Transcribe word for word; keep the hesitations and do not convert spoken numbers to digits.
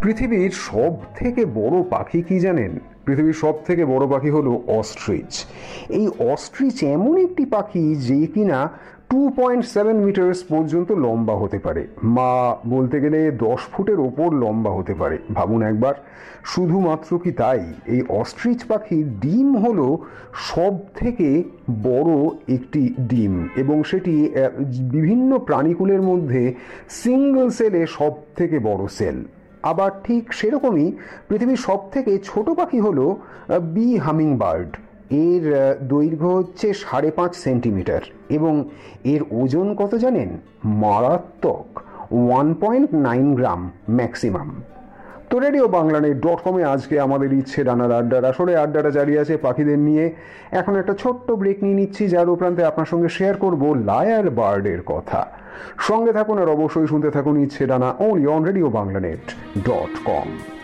পৃথিবীর সব থেকে বড় পাখি কি জানেন? পৃথিবীর সব থেকে বড় পাখি হলো অস্ট্রিচ। এই অস্ট্রিচ এমন একটি পাখি যে কিনা টু পয়েন্ট সেভেন মিটার্স পর্যন্ত লম্বা হতে পারে, মা বলতে গেলে দশ ফুটের ওপর লম্বা হতে পারে। ভাবুন একবার। শুধুমাত্র কি তাই, এই অস্ট্রিচ পাখির ডিম হলো সব থেকে বড় একটি ডিম, এবং সেটি বিভিন্ন প্রাণীকুলের মধ্যে সিঙ্গল সেলে সব থেকে বড় সেল। আবার ঠিক সেরকমই পৃথিবীর সব থেকে ছোট পাখি হলো বি হামিং বার্ড। এর দৈর্ঘ্য হচ্ছে সাড়ে পাঁচ সেন্টিমিটার এবং এর ওজন কত জানেন? মারাত্মক ওয়ান পয়েন্ট নাইন গ্রাম ম্যাক্সিমাম। তো রেডিও বাংলা নেট ডট কমে আজকে আমাদের ইচ্ছে ডানার আড্ডার আসলে আড্ডাটা জারি আছে পাখিদের নিয়ে। এখন একটা ছোট্ট ব্রেক নিয়ে নিচ্ছি, যার উপরান্তে আপনার সঙ্গে শেয়ার করব লায়ার বার্ডের কথা। সঙ্গে থাকুন আর অবশ্যই শুনতে থাকুন ইচ্ছে ডানা, only on radio Bangla net dot com.